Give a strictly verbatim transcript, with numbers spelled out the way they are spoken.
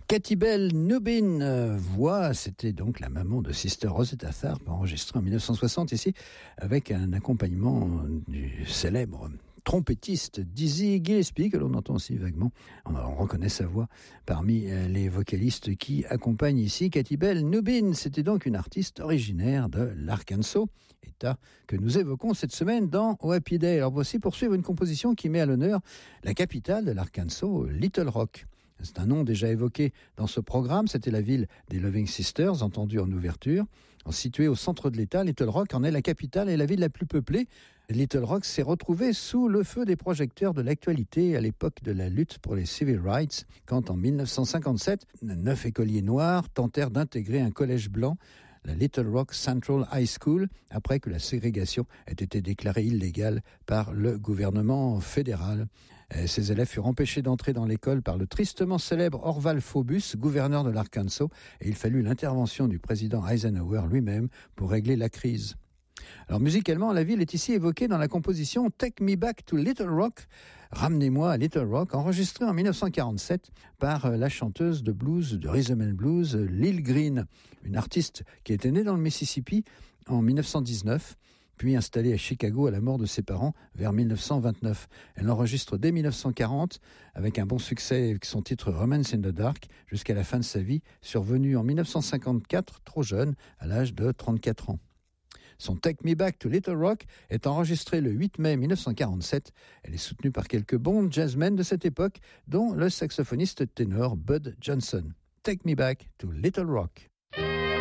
Katy Bell Nubin, euh, voix, c'était donc la maman de Sister Rosetta Tharpe, enregistrée en mille neuf cent soixante ici, avec un accompagnement du célèbre trompettiste Dizzy Gillespie, que l'on entend aussi vaguement. On, on reconnaît sa voix parmi les vocalistes qui accompagnent ici Katy Bell Nubin. C'était donc une artiste originaire de l'Arkansas, État que nous évoquons cette semaine dans O Happy Day. Alors voici poursuivre une composition qui met à l'honneur la capitale de l'Arkansas, Little Rock. C'est un nom déjà évoqué dans ce programme, c'était la ville des Loving Sisters, entendue en ouverture. Située au centre de l'État, Little Rock en est la capitale et la ville la plus peuplée. Little Rock s'est retrouvée sous le feu des projecteurs de l'actualité à l'époque de la lutte pour les civil rights, quand en mille neuf cent cinquante-sept, neuf écoliers noirs tentèrent d'intégrer un collège blanc, la Little Rock Central High School, après que la ségrégation ait été déclarée illégale par le gouvernement fédéral. Ces élèves furent empêchés d'entrer dans l'école par le tristement célèbre Orval Faubus, gouverneur de l'Arkansas, et il fallut l'intervention du président Eisenhower lui-même pour régler la crise. Alors musicalement, la ville est ici évoquée dans la composition Take Me Back to Little Rock, Ramenez-moi à Little Rock, enregistrée en mille neuf cent quarante-sept par la chanteuse de blues, de rhythm and blues, Lil Green, une artiste qui était née dans le Mississippi en mille neuf cent dix-neuf, puis installée à Chicago à la mort de ses parents vers mille neuf cent vingt-neuf. Elle enregistre dès mille neuf cent quarante avec un bon succès avec son titre Romance in the Dark jusqu'à la fin de sa vie, survenue en mille neuf cent cinquante-quatre, trop jeune, à l'âge de trente-quatre ans. Son Take Me Back to Little Rock est enregistré le huit mai mille neuf cent quarante-sept. Elle est soutenue par quelques bons jazzmen de cette époque, dont le saxophoniste ténor Bud Johnson. Take Me Back to Little Rock.